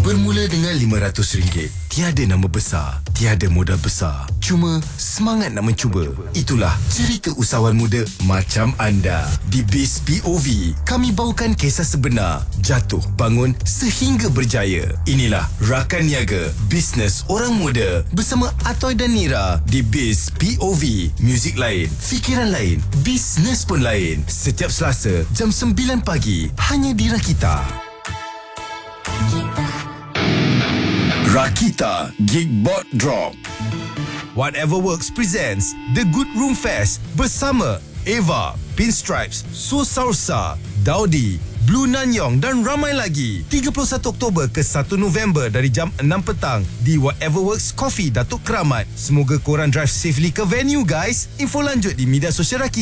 Bermula dengan RM500, tiada nama besar, tiada modal besar. Cuma semangat nak mencuba. Itulah cerita usahawan muda macam anda. Di Biz POV, kami bawakan kisah sebenar, jatuh bangun sehingga berjaya. Inilah Rakan Niaga, bisnes orang muda bersama Atoy dan Nira di Biz POV. Muzik lain, fikiran lain, bisnes pun lain. Setiap Selasa jam 9 pagi hanya di Rakita. Rakita Geekbot Drop. Whatever Works presents The Good Room Fest bersama Eva, Pinstripes, So Salsa, Daudi, Blue Nanyong dan ramai lagi. 31 Oktober ke 1 November dari jam 6 petang di Whatever Works Coffee Datuk Keramat. Semoga korang drive safely ke venue guys. Info lanjut di media sosial Rakita.